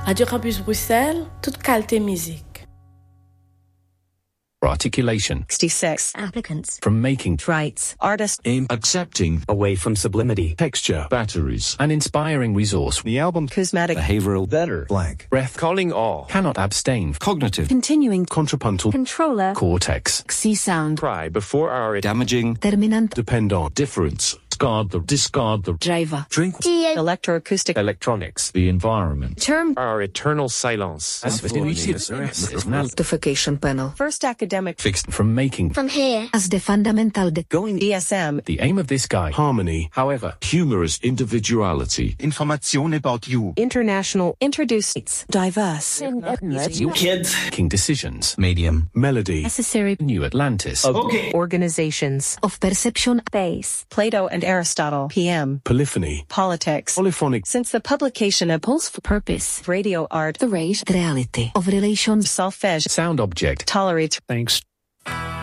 Radio Campus Bruxelles, toute qualité musique. Articulation. 66 applicants. From making Rights. Artist. Aim accepting. Away from sublimity. Texture. Batteries. an inspiring resource. The album Cosmetic. behavioral better. Blank. Breath Calling all. cannot abstain. Cognitive. Continuing. Contrapuntal. Controller. Cortex. C sound. Cry before our damaging. Terminant. Depend on. Difference. Discard the. Driver. Drink. Electroacoustic. Electronics. The environment. Term. Our eternal silence. Notification panel. First academic. Fixed. From making From here. As the fundamental Going. DSM. the aim of this guy. Harmony. However, Humorous individuality. Information about you. International. Introduce. Diverse. Kids. making decisions. Medium. Melody. Necessary. New Atlantis. Organizations. Of perception. Base. Plato and Aristotle. PM. Polyphony. Politics. Polyphonic. Since the publication of Pulse for Purpose. Radio art. The rate. Reality. Of relations. Solfege. Sound object. Tolerate. Thanks